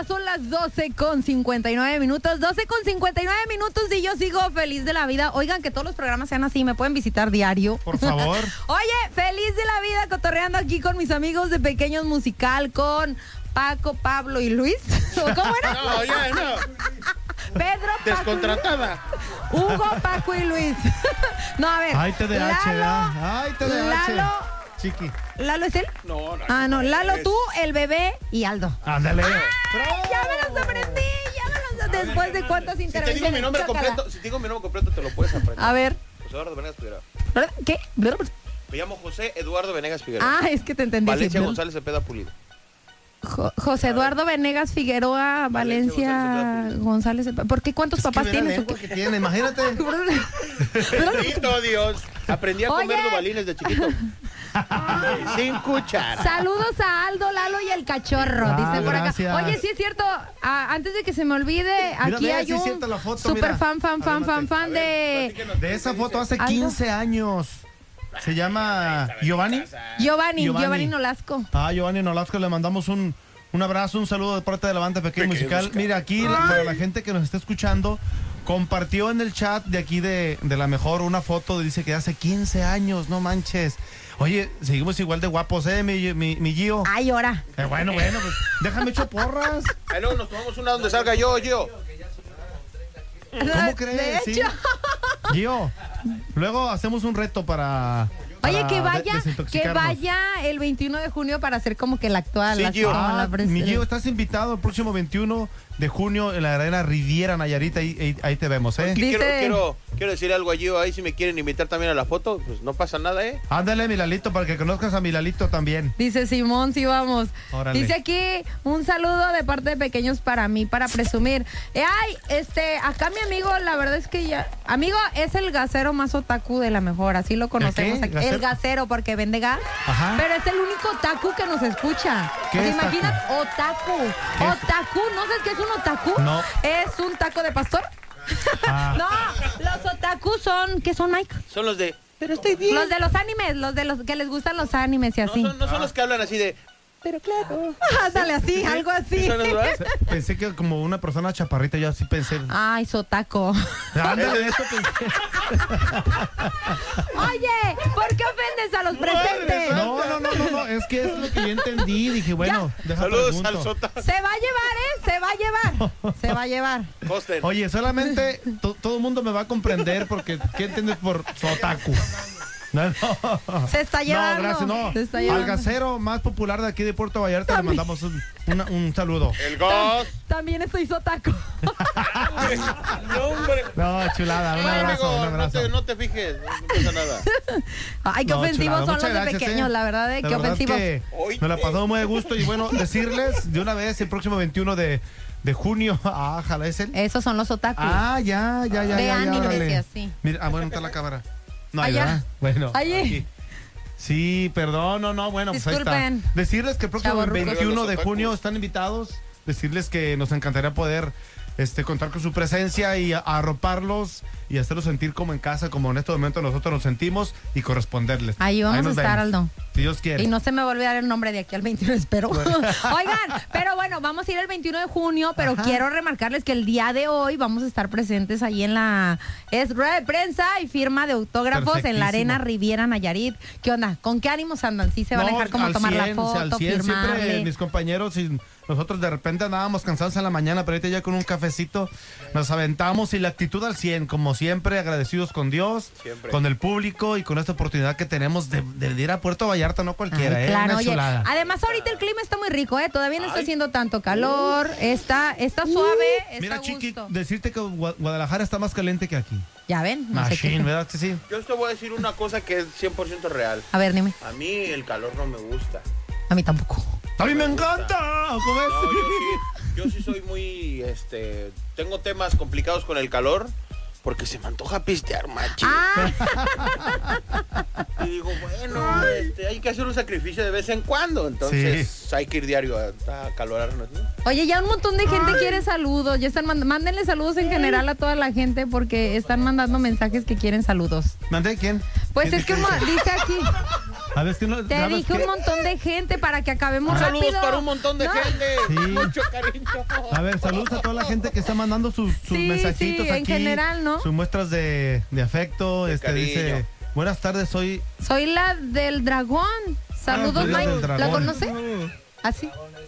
Ya son las 12:59. 12:59 y yo sigo feliz de la vida. Oigan, que todos los programas sean así, me pueden visitar diario. Por favor. Oye, feliz de la vida, cotorreando aquí con mis amigos de Pequeños Musical, con Paco, Pablo y Luis. ¿Cómo era? No, ya, no. Pedro, Paco, Descontratada. Hugo, Paco y Luis. No, a ver. Ay, TDAH, Lalo, ay, TDAH. Lalo. Chiqui. ¿Lalo es él? No, no. Ah, no, Lalo, tú, el bebé y Aldo. Ándale. Ya me los aprendí, después de cuántas Si te intervenciones. digo mi nombre Chócala. completo, te lo puedes aprender. A ver. José Eduardo Venegas Figueroa. ¿Qué? Me llamo José Eduardo Venegas Figueroa. Ah, es que te entendí. Valencia sí. González Cepeda Pulido. José Eduardo Venegas Figueroa, Valencia González. ¿Por qué? ¿Cuántos papás tienes? Que tiene, imagínate. Bendito Dios. Aprendí a comer Oye. dubalines de chiquito. Sin cuchara. Saludos a Aldo, Lalo y el cachorro, dice por acá. Gracias. Oye, sí es cierto, antes de que se me olvide, aquí ve, hay sí es un cierto la foto, super mira. fan de De esa foto hace Aldo. 15 años. Se llama Giovanni. Giovanni Nolasco. Giovanni Nolasco, le mandamos un abrazo, un saludo de parte de la banda Pequeño Musical. Mira, aquí para la gente que nos está escuchando, compartió en el chat de aquí de La Mejor una foto, dice que hace 15 años, no manches. Oye, seguimos igual de guapos, mi Gio. Ay, ahora. Bueno, pues déjame echar porras. Ahí luego nos tomamos una donde salga yo. ¿Cómo crees? De Sí. hecho. Gio, luego hacemos un reto para Oye, que desintoxicarnos. vaya el 21 de junio para hacer como que la actual. Sí, así Gio. como la Mi Gio, estás invitado el próximo 21 de junio en la arena Riviera Nayarit, ahí te vemos, ¿eh? Dice- Quiero decirle algo a Gio ahí, si me quieren invitar también a la foto, pues no pasa nada, ¿eh? Ándale, mi Lalito, para que conozcas a mi Lalito también. Dice Simón, sí vamos. Órale. Dice aquí un saludo de parte de Pequeños para mí, para presumir. Acá mi amigo, la verdad es que amigo, es el gasero más otaku de La Mejor, así lo conocemos qué? aquí. ¿Gasero? El gasero, porque vende gas. Ajá. Pero es el único otaku que nos escucha. ¿Qué ¿Te es imaginas? Otaku. ¿Qué es? Otaku, ¿no sabes qué es un otaku? No. Es un taco de pastor. Ah. No, los otaku son, ¿qué son, Mike? Son los de... Pero estoy bien. Los de los animes, los de los que les gustan los animes y No así. son los que hablan así de... Pero claro. Ándale así, algo así. ¿Son los verdad? Pensé que como una persona chaparrita, yo así pensé. Ay, sotaco. Ándale, eso pensé. Oye, ¿por qué ofendes a los presentes? No, es que es lo que yo entendí. Dije, bueno, deja Saludos pregunto. al Sota. Se va a llevar, ¿eh? Se va a llevar. Se va a llevar. Costen. Oye, solamente todo el mundo me va a comprender porque ¿qué entiendes por sotaku? No. Se está llevando. No, gracias, no. Se está Al llevando. gasero más popular de aquí de Puerto Vallarta le mandamos un saludo. El Ghost. También estoy sotaco. No, hombre. No, chulada, un No, abrazo, amigo, un abrazo. no te fijes, no pasa nada. Ay, qué No, ofensivos chulada, son muchas los de gracias, pequeños, la verdad, La qué verdad es ofensivos. que me la pasó muy de gusto y bueno, decirles de una vez el próximo 21 de junio, jala, es el. Esos son los otakus. Ya. De anime, órale. decía, sí. Mira, bueno, está la cámara. No, Allá. ¿verdad? Bueno. Allí. aquí. Sí, perdón, no, bueno, pues ahí Disculpen. está. Decirles que el próximo Chavorrucos. 21 de Los junio otakus. están invitados. Decirles que nos encantaría poder contar con su presencia y arroparlos y hacerlos sentir como en casa, como en este momento nosotros nos sentimos y corresponderles. Ahí vamos a nos estar, vemos, Aldo. si Dios quiere. Y no se me va a olvidar el nombre de aquí al 21, espero. Oigan, pero bueno, vamos a ir el 21 de junio, pero Ajá. quiero remarcarles que el día de hoy vamos a estar presentes ahí en la rueda de prensa y firma de autógrafos en la Arena Riviera Nayarit. ¿Qué onda? ¿Con qué ánimos andan? ¿Sí se van a dejar como al tomar 100, la foto, al 100, siempre firmarle? mis compañeros y nosotros de repente andábamos cansados en la mañana, pero ahorita ya con un cafecito nos aventamos y la actitud al 100, como siempre, agradecidos con Dios, Siempre. con el público y con esta oportunidad que tenemos de ir a Puerto Vallarta, no cualquiera, Ay, claro, Una oye, chulada. además ahorita el clima está muy rico, todavía no está haciendo tanto calor, está suave, está Mira, a Chiqui, gusto. decirte que Guadalajara está más caliente que aquí. Ya ven, no sé Machine, qué. ¿verdad que sí? Yo te voy a decir una cosa que es 100% real. A ver, dime, A mí el calor no me gusta. a mí tampoco. ¡A mí me encanta! ¿Cómo es? No, yo sí soy muy, tengo temas complicados con el calor porque se me antoja pistear, machi. Ah, Y digo, bueno, hay que hacer un sacrificio de vez en cuando, entonces hay que ir diario a calorarnos, ¿no? oye, ya un montón de gente quiere saludos, ya están mándenle saludos en general a toda la gente porque están mandando mensajes que quieren saludos. ¿Mandé quién? Pues ¿Quién- es que quién dice? dice aquí, A ver, Te dije un montón de gente para que acabemos rápido. Saludos para un montón de gente. Sí. Mucho cariño. A ver, saludos a toda la gente que está mandando sus mensajitos aquí. En general, ¿no? Sus muestras de afecto. cariño. Dice, buenas tardes, soy la del dragón. Saludos, soy la Mike. del dragón. ¿La conoce? ¿Así?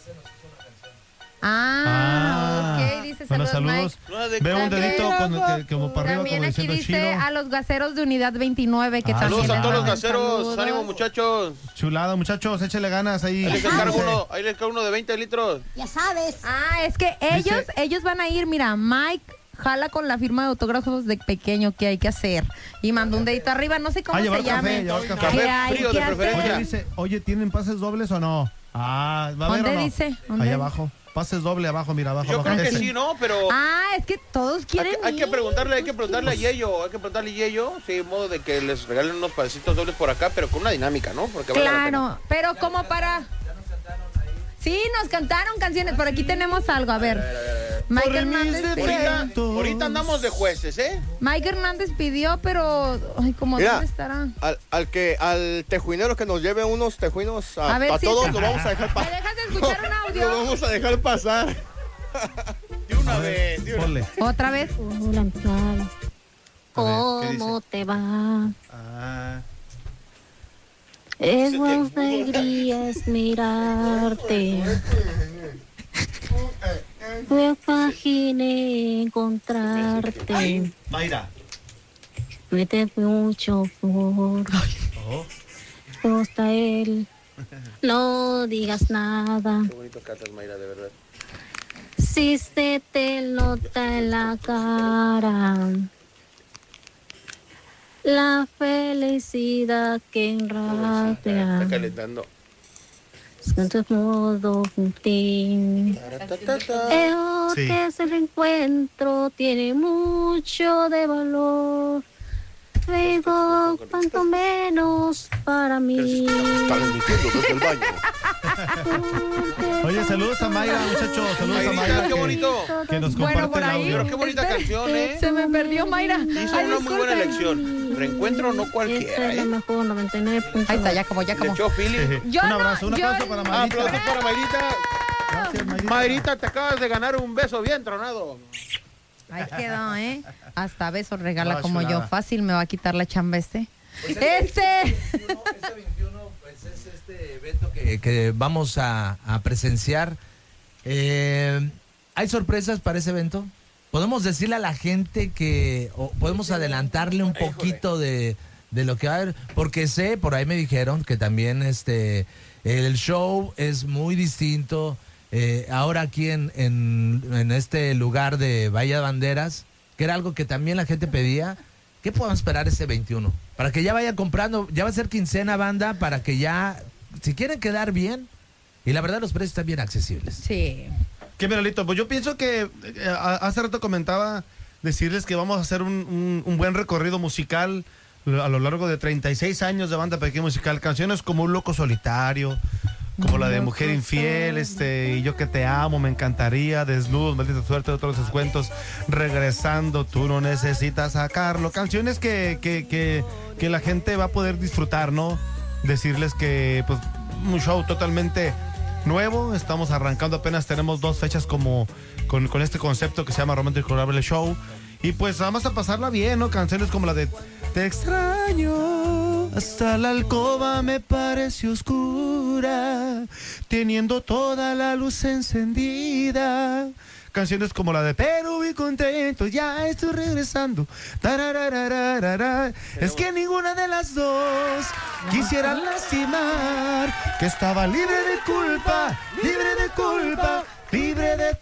Ok, dice Bueno, saludos, saludos. Mike. Veo un dedito como para arriba, También como aquí diciendo dice chido. a los gaseros de Unidad 29 que también Saludos a les todos los mandan gaseros. saludos. Ánimo, muchachos. Chulada, muchachos, échale ganas ahí. Ahí les encargo uno de 20 litros. Ya sabes. Es que ellos van a ir, mira, Mike jala con la firma de autógrafos de pequeño que hay que hacer. Y mandó un dedito arriba, no sé cómo se llame. Llevar café. ¿Qué Café hay frío que de preferencia. hacer? Oye, ¿tienen pases dobles o no? ¿Va a haber ¿Dónde o no? dice? Ahí abajo. Pases doble abajo, mira, abajo. Yo abajo. creo que Ese. sí, ¿no? Pero Es que todos quieren hay que ir. preguntarle a Yeyo. Hay que preguntarle a Yeyo. Sí, de modo de que les regalen unos pasecitos dobles por acá, pero con una dinámica, ¿no? Porque vale la pena. Claro, pero como para... Sí, nos cantaron canciones. Por aquí tenemos algo, a ver. Mike Hernández Ahorita andamos de jueces, ¿eh? Mike Hernández pidió, pero... Ay, ¿cómo Mira, dónde estará? Al tejuinero que nos lleve unos tejuinos A ver a si todos está- los vamos a dejar ¿Me pasar. dejas escuchar un audio? Los vamos a dejar pasar. De una vez, de una vez. Ponle. Otra vez. Hola, Amparo. A ver, ¿qué ¿Cómo te va? Ah, Es una alegría es mirarte. Me imaginé encontrarte. Mayra. Me te mucho por. Oh. Me gusta él. No digas nada. Qué bonito cantas, Mayra, de verdad. Si se te nota en la cara la felicidad que Está irradia calentando. en tu modo gentil. Veo Sí. que ese encuentro tiene mucho de valor. Digo, cuanto menos para mí. Transmitiendo desde el baño. Oye, saludos a Mayra, muchachos. Saludos a Mayrita, Mayra. qué bonito. Que nos Bueno, comparte por el ahí. audio. Pero qué bonita canción, ¿eh? Se me perdió Mayra. Hizo Ay, una muy buena disculpen. elección. Reencuentro no Esta cualquiera, es la ¿eh? mejor 99.9. Ahí está, ya acabó. Le echó feeling. Yo Un no, abrazo, un yo- aplauso para Aplausos Mayrita. para Mayrita. Gracias, Mayrita. Mayrita, te acabas de ganar un beso bien tronado. Ahí quedó, ¿eh? Hasta besos regala Ah, como yo. chulada. Fácil me va a quitar la chamba este. Este 21, pues es este evento que vamos a presenciar. ¿Hay sorpresas para ese evento? ¿Podemos decirle a la gente o podemos adelantarle un poquito de lo que va a haber? Porque sé, por ahí me dijeron que también el show es muy distinto. Ahora aquí en este lugar de Bahía de Banderas, que era algo que también la gente pedía. ¿Qué podemos esperar ese 21? Para que ya vaya comprando, ya va a ser quincena, banda, para que ya, si quieren quedar bien, y la verdad los precios están bien accesibles. Sí. Qué Meralito, pues yo pienso que hace rato comentaba decirles que vamos a hacer un buen recorrido musical a lo largo de 36 años de Banda Pequeña Musical. Canciones como Un Loco Solitario, como la de Mujer Infiel, y Yo que te amo, Me encantaría, Desnudos, Maldita Suerte, Otros descuentos, Regresando, Tú no necesitas sacarlo. Canciones que la gente va a poder disfrutar, ¿no? Decirles que pues un show totalmente nuevo, estamos arrancando, apenas tenemos 2 fechas como con este concepto que se llama Romantic Colorable Show. Y pues vamos a pasarla bien, ¿no? Canciones como la de Te extraño, hasta la alcoba me parece oscura, teniendo toda la luz encendida. Canciones como la de Pero y contento, ya estoy regresando. Tararararara. Es que ninguna de las dos quisiera lastimar, que estaba libre de culpa, libre de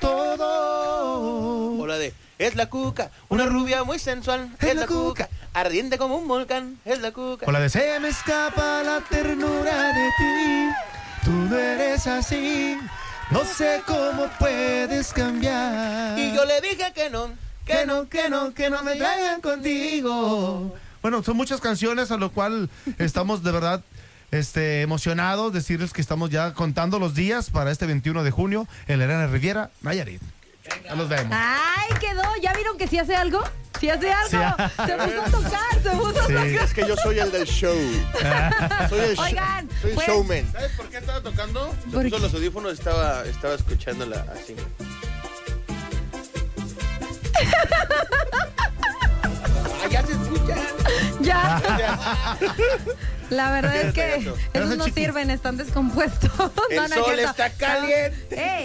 todo. O la de Es la cuca, una rubia muy sensual. Es la cuca, ardiente como un volcán. Es la cuca. O la de Se me escapa la ternura de ti, tú no eres así, no sé cómo puedes cambiar. Y yo le dije que no, que no me traigan contigo. Bueno, son muchas canciones a lo cual estamos de verdad emocionados. Decirles que estamos ya contando los días para este 21 de junio en la Arena Riviera, Nayarit. Ya nos vemos. Ay, quedó. ¿Ya vieron que sí hace algo? Si hace algo, se puso a tocar, se puso a tocar. Es que yo soy el del show. Oigan, soy el pues, showman. ¿Sabes por qué estaba tocando? Se ¿Por puso qué? los audífonos, estaba escuchándola así. Ya se escuchan. Ya. La verdad es que Eso. esos no sirven, están descompuestos. El No, no es sol cierto. está caliente.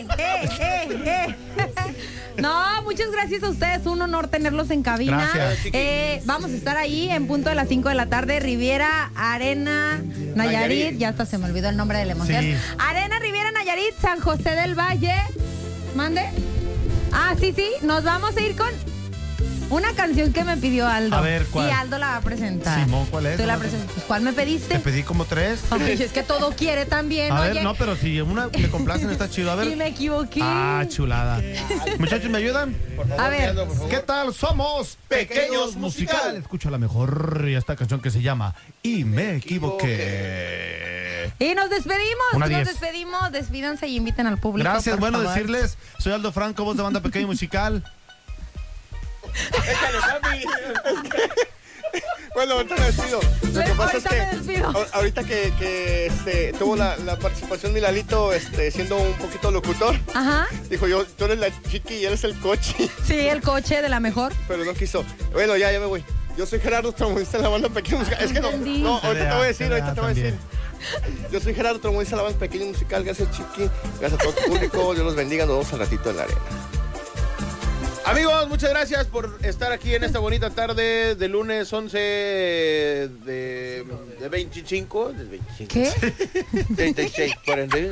No, muchas gracias a ustedes. Un honor tenerlos en cabina. Gracias. Vamos a estar ahí en punto de las 5 de la tarde. Riviera, Arena, Nayarit. Ya hasta se me olvidó el nombre de la emoción. Sí. Arena, Riviera, Nayarit, San José del Valle. ¿Mande? Ah, sí. Nos vamos a ir con una canción que me pidió Aldo. A ver, ¿cuál? Y Aldo la va a presentar. Simón, ¿cuál es? Tú la presentas. Pues, ¿cuál me pediste? Te pedí como 3. Ay, es que todo quiere también. A ver, oye. no, pero si una me complacen está chido. A ver. Y me equivoqué. Ah, chulada. Muchachos, ¿me ayudan? Por favor, A ver. Leandro, por favor. ¿Qué tal? Somos Pequeños Musical. Escucha la mejor y esta canción que se llama Y me equivoqué. Y nos despedimos. Una 10. Despedimos. Despídanse y inviten al público. Gracias, por bueno favor. decirles, soy Aldo Franco, voz de banda Pequeño Musical. Échale, papi. Bueno, ahorita me despido. Lo que pasa es Ahorita me despido. que ahorita que tuvo la participación mi Lalito siendo un poquito locutor, Ajá. dijo yo, tú eres la chiqui y eres el coche, Sí, el coche de la mejor. pero no quiso. Bueno, ya me voy. Yo soy Gerardo, trombonista de la banda Pequeño Musical. Es que Entendí. ahorita te voy a decir, ahorita te voy a decir. También. Yo soy Gerardo, trombonista de la banda Pequeño Musical. Gracias, chiqui. Gracias a todo tu público. Dios los bendiga. Nos vemos al ratito en la arena. Amigos, muchas gracias por estar aquí en esta bonita tarde de lunes 11 de 25. ¿De 25? ¿Qué? 36, 41.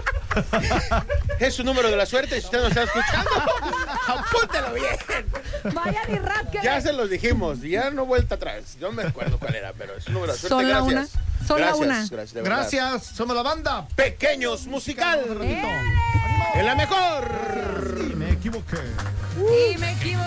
Es su número de la suerte. Si usted nos está escuchando, apúntelo bien. Vayan y rasquen. Ya se los dijimos, ya no vuelta atrás. Yo no me acuerdo cuál era, pero es su número de suerte. Son la Gracias. una. Son la Gracias, una. gracias, de verdad. Gracias, somos la banda Pequeños Musical. Repito. En la mejor. Y me equivoqué. Y me equivoqué.